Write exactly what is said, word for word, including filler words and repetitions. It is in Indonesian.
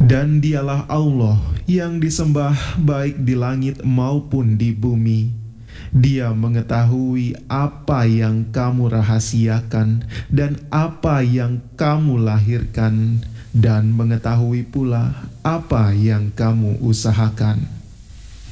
Dan dialah Allah yang disembah baik di langit maupun di bumi. Dia mengetahui apa yang kamu rahasiakan dan apa yang kamu lahirkan, dan mengetahui pula apa yang kamu usahakan.